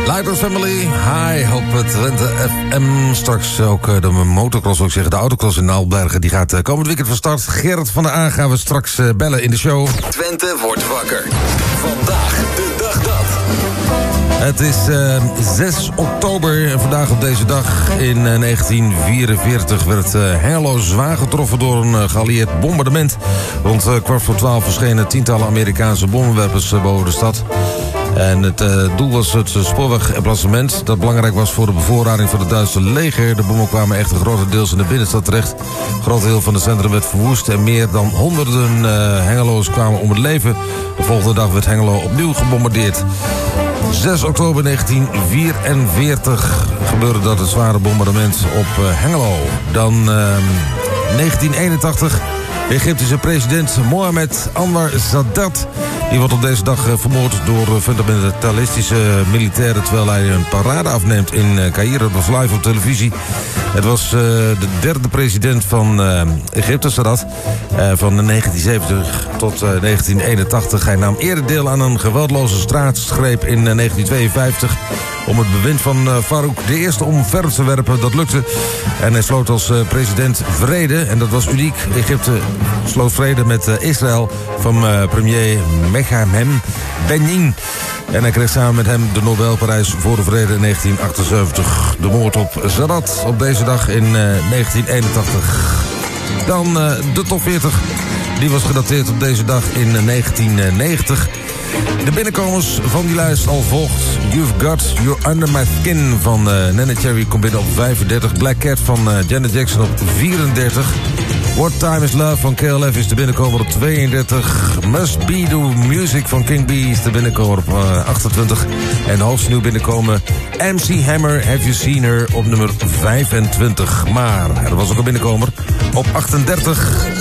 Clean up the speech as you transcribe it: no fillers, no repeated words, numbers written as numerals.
Lighthouse Family, hi op het Twente FM. Straks ook de motocross, wil ik zeggen, de autocross in Naaldbergen. Die gaat komend weekend van start. Gerrit van der A gaan we straks bellen in de show. Twente wordt wakker. Vandaag de dag dat. Het is 6 oktober en vandaag op deze dag in 1944 werd Hengelo zwaar getroffen door een geallieerd bombardement. Rond 11:15 verschenen tientallen Amerikaanse bommenwerpers boven de stad. En het doel was het spoorwegemplacement dat belangrijk was voor de bevoorrading van het Duitse leger. De bommen kwamen echter grotendeels in de binnenstad terecht. Een groot deel van het centrum werd verwoest en meer dan honderden Hengelo's kwamen om het leven. De volgende dag werd Hengelo opnieuw gebombardeerd. 6 oktober 1944 gebeurde dat het zware bombardement op Hengelo. Dan 1981... De Egyptische president Mohammed Anwar Sadat... die wordt op deze dag vermoord door fundamentalistische militairen... terwijl hij een parade afneemt in Caïro. Dat was live op televisie. Het was de derde president van Egypte, Sadat... van 1970 tot 1981. Hij nam eerder deel aan een geweldloze staatsgreep in 1952... om het bewind van Farouk de eerste omver te werpen. Dat lukte. En hij sloot als president vrede. En dat was uniek. Egypte sloot vrede met Israël van premier Mechahem Benin. En hij kreeg samen met hem de Nobelprijs voor de vrede in 1978. De moord op Sadat op deze dag in 1981. Dan de top 40. Die was gedateerd op deze dag in 1990. De binnenkomers van die lijst al volgt. You've Got You're Under My Skin van Nene Cherry komt binnen op 35. Black Cat van Janet Jackson op 34. What Time Is Love van KLF is de binnenkomer op 32. Must Be The Music van King B is de binnenkomer op 28. En hoogst nieuw binnenkomen MC Hammer, Have You Seen Her op nummer 25. Maar er was ook een binnenkomer op 38.